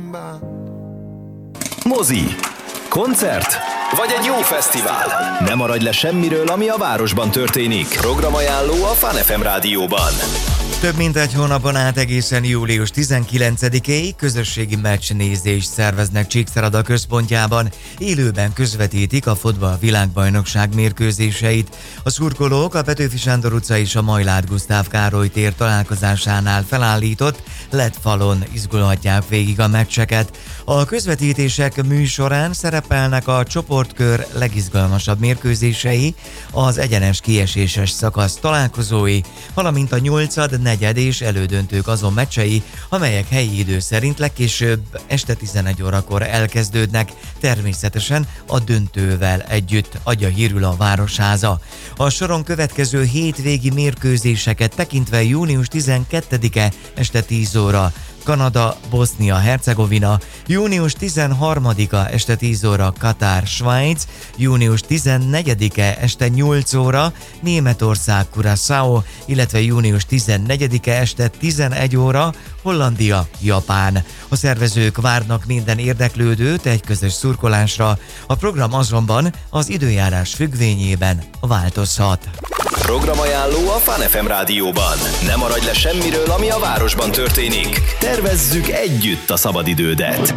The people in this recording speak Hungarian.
Mozi, koncert vagy egy jó fesztivál? Ne maradj le semmiről, ami a városban történik. Programajánló a Fun FM rádióban. Több mint egy hónapon át egészen július 19-éig közösségi meccsnézést szerveznek Csíkszereda központjában. Élőben közvetítik a fotball világbajnokság mérkőzéseit. A szurkolók a Petőfi Sándor utca és a Majlát Gusztáv Károly tér találkozásánál felállított LED-falon izgulhatják végig a meccseket. A közvetítések műsorán szerepelnek a csoportkör legizgalmasabb mérkőzései, az egyenes kieséses szakasz találkozói, valamint a 8., 4. és elődöntők azon meccsei, amelyek helyi idő szerint legkésőbb este 11 órakor elkezdődnek, természetesen a döntővel együtt, adja hírül a Városháza. A soron következő hétvégi mérkőzéseket tekintve június 12-e este 10 óra Kanada, Bosznia-Hercegovina, június 13-a este 10 óra Katár, Svájc, június 14-e este 8 óra Németország, Curaçao, illetve június 14-e este 11 óra Hollandia, Japán. A szervezők várnak minden érdeklődőt egy közös szurkolásra, a program azonban az időjárás függvényében változhat. Programajánló a Fun FM rádióban. Ne maradj le semmiről, ami a városban történik. Tervezzük együtt a szabadidődet.